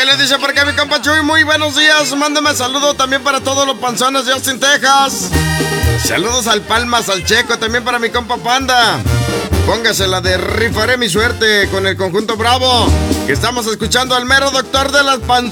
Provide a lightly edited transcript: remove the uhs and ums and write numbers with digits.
¿Qué le dice por acá mi compa Chuy? Muy buenos días. Mándame saludo también para todos los panzones de Austin, Texas. Saludos al Palmas, al Checo, también para mi compa Panda. Póngase la de rifaré mi suerte con el conjunto Bravo, que estamos escuchando al mero doctor de las panzonas.